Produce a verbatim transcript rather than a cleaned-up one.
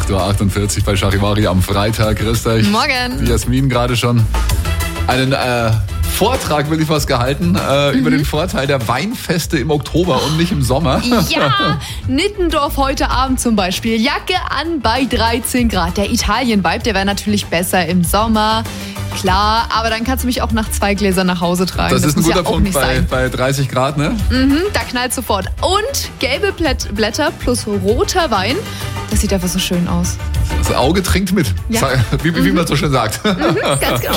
acht Uhr achtundvierzig bei Charivari am Freitag. Grüßt euch. Morgen. Die Jasmin gerade schon einen äh, Vortrag, will ich was gehalten, äh, mhm. über den Vorteil der Weinfeste im Oktober und nicht im Sommer. Ja, Nittendorf heute Abend zum Beispiel. Jacke an bei dreizehn Grad. Der Italien-Vibe, der wäre natürlich besser im Sommer. Klar, aber dann kannst du mich auch nach zwei Gläsern nach Hause tragen. Das, das ist ein guter ja Punkt bei, bei dreißig Grad, ne? Mhm, da knallt sofort. Und gelbe Blätter plus roter Wein. Das sieht einfach so schön aus. Das Auge trinkt mit, Ja. wie, wie mhm. man so schön sagt. Mhm, ganz genau.